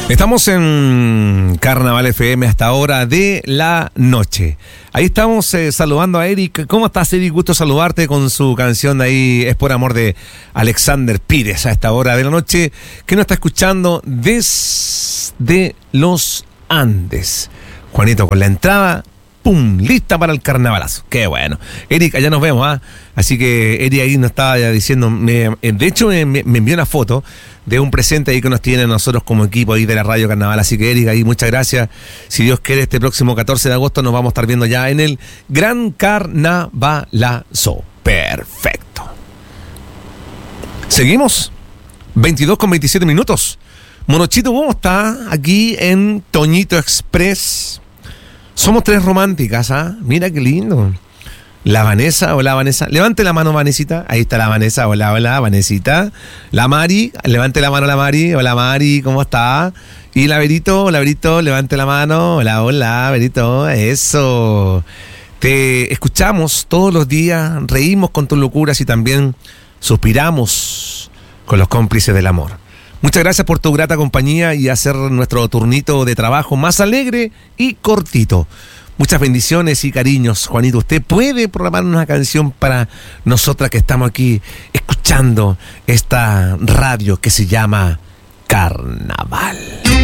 Estamos en Carnaval FM hasta hora de la noche. Ahí estamos saludando a Eric. ¿Cómo estás, Eric? Gusto saludarte con su canción de ahí, Es por amor, de Alexander Pires, a esta hora de la noche, que nos está escuchando desde los Andes. Juanito, con la entrada, ¡pum!, lista para el carnavalazo. ¡Qué bueno! Eric, allá nos vemos, ¿ah? Así que Eric ahí nos estaba ya diciendo, de hecho me envió una foto de un presente ahí que nos tiene nosotros como equipo ahí de la Radio Carnaval. Así que Eric, ahí muchas gracias. Si Dios quiere, este próximo 14 de agosto nos vamos a estar viendo ya en el Gran Carnavalazo. Perfecto. Seguimos. 22:27. Monochito, ¿cómo está? Aquí en Toñito Express. Somos tres románticas, ¿ah? Mira qué lindo. La Vanessa, hola Vanessa. Levante la mano, Vanesita. Ahí está la Vanessa, hola, hola, Vanesita. La Mari, levante la mano la Mari. Hola Mari, ¿cómo está? Y la Verito, hola Verito, levante la mano. Hola, hola, Verito. Eso. Te escuchamos todos los días, reímos con tus locuras y también suspiramos con los cómplices del amor. Muchas gracias por tu grata compañía y hacer nuestro turnito de trabajo más alegre y cortito. Muchas bendiciones y cariños, Juanito. ¿Usted puede programar una canción para nosotras que estamos aquí escuchando esta radio que se llama Carnaval?